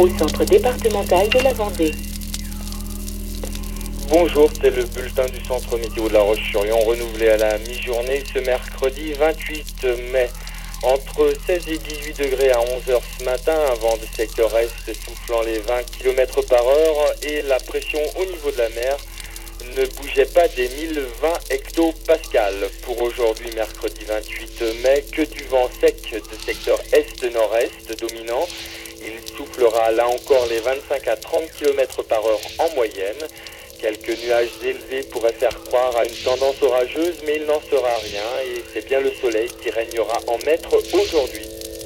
au centre départemental de la Vendée. Bonjour, c'est le bulletin du centre météo de La Roche-sur-Yon renouvelé à la mi-journée ce mercredi 28 mai. Entre 16 et 18 degrés à 11h ce matin, un vent de secteur est soufflant les 20 km par heure et la pression au niveau de la mer ne bougeait pas des 1020 hectopascales. Pour aujourd'hui, mercredi 28 mai, que du vent sec de secteur est-nord-est dominant. Il soufflera là encore les 25 à 30 km par heure en moyenne. Quelques nuages élevés pourraient faire croire à une tendance orageuse, mais il n'en sera rien et c'est bien le soleil qui régnera en maître aujourd'hui.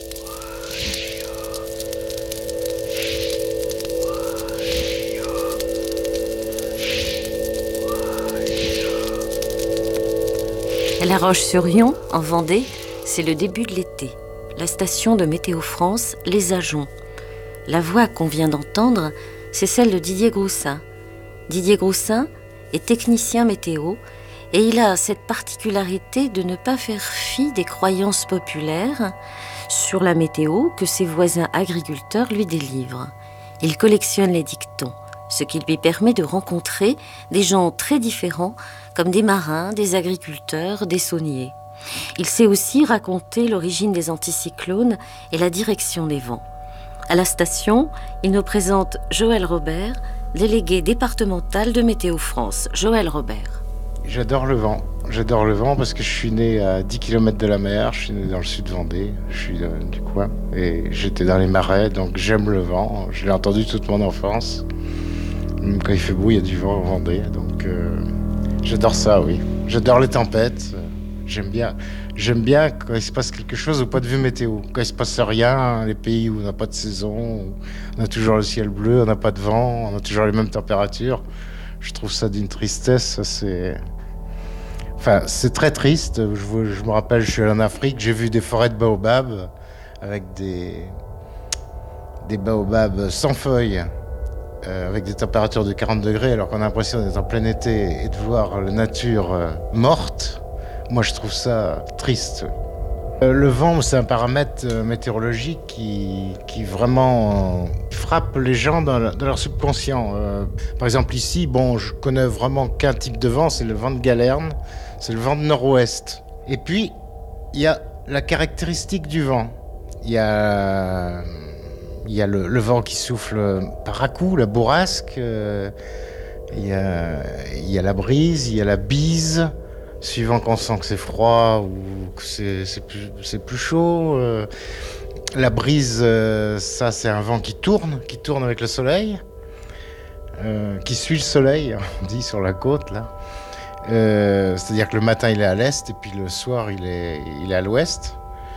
À La Roche-sur-Yon, en Vendée, c'est le début de l'été. La station de Météo France, Les Ajoncs. La voix qu'on vient d'entendre, c'est celle de Didier Groussin. Didier Groussin est technicien météo et il a cette particularité de ne pas faire fi des croyances populaires sur la météo que ses voisins agriculteurs lui délivrent. Il collectionne les dictons, ce qui lui permet de rencontrer des gens très différents comme des marins, des agriculteurs, des sauniers. Il sait aussi raconter l'origine des anticyclones et la direction des vents. À la station, il nous présente Joël Robert, délégué départemental de Météo France. Joël Robert. J'adore le vent. J'adore le vent parce que je suis né à 10 km de la mer, je suis né dans le sud Vendée, je suis du coin, et j'étais dans les marais, donc j'aime le vent. Je l'ai entendu toute mon enfance. Même quand il fait beau, il y a du vent en Vendée, donc j'adore ça, oui. J'adore les tempêtes. J'aime bien quand il se passe quelque chose au point de vue météo. Quand il se passe rien, les pays où on n'a pas de saison, où on a toujours le ciel bleu, on n'a pas de vent, on a toujours les mêmes températures. Je trouve ça d'une tristesse. C'est très triste. Je me rappelle, je suis allé en Afrique, j'ai vu des forêts de baobabs avec des baobabs sans feuilles, avec des températures de 40 degrés, alors qu'on a l'impression d'être en plein été et de voir la nature morte. Moi, je trouve ça triste. Le vent, c'est un paramètre météorologique qui vraiment frappe les gens dans leur subconscient. Par exemple, ici, je connais vraiment qu'un type de vent, c'est le vent de Galerne, c'est le vent de nord-ouest. Et puis, il y a la caractéristique du vent. Il y a le vent qui souffle par à-coups, la bourrasque. Il y a la brise, il y a la bise. Suivant qu'on sent que c'est froid ou que c'est plus chaud. La brise, ça c'est un vent qui tourne avec le soleil, qui suit le soleil, on dit sur la côte là. C'est-à-dire que le matin il est à l'est et puis le soir il est à l'ouest.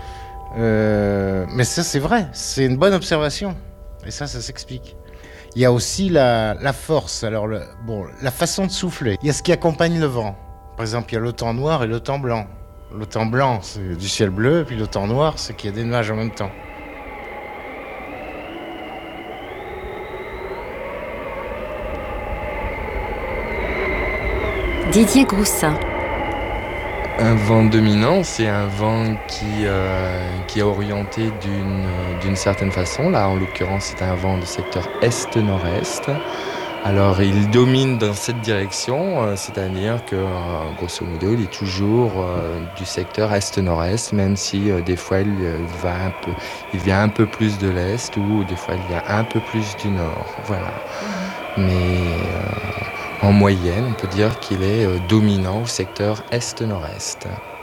Mais ça c'est vrai, c'est une bonne observation et ça s'explique. Il y a aussi la force, alors la façon de souffler. Il y a ce qui accompagne le vent. Par exemple, il y a le temps noir et le temps blanc. Le temps blanc, c'est du ciel bleu, puis le temps noir, c'est qu'il y a des nuages en même temps. Didier Groussin. Un vent dominant, c'est un vent qui est orienté d'une certaine façon. Là, en l'occurrence, c'est un vent de secteur est-nord-est. Alors, il domine dans cette direction, c'est-à-dire que, grosso modo, il est toujours du secteur est-nord-est, même si des fois il vient un peu plus de l'est ou des fois il vient un peu plus du nord. Voilà. Mais en moyenne, on peut dire qu'il est dominant au secteur est-nord-est.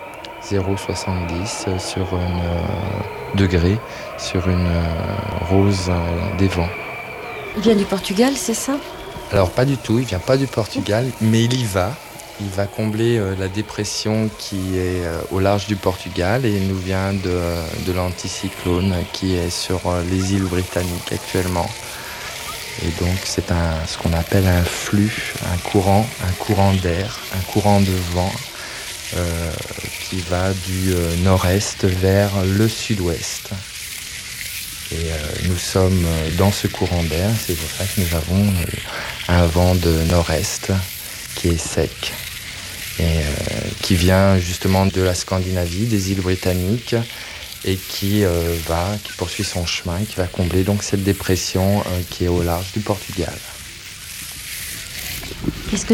0,70 sur degré sur une rose des vents. Il vient du Portugal, c'est ça ? Alors pas du tout, il vient pas du Portugal, mais il y va. Il va combler la dépression qui est au large du Portugal et il nous vient de l'anticyclone qui est sur les îles britanniques actuellement. Et donc c'est ce qu'on appelle un flux, un courant d'air, un courant de vent qui va du nord-est vers le sud-ouest. Et nous sommes dans ce courant d'air, c'est pour ça que nous avons un vent de nord-est qui est sec et qui vient justement de la Scandinavie, des îles britanniques et qui poursuit son chemin et qui va combler donc cette dépression qui est au large du Portugal.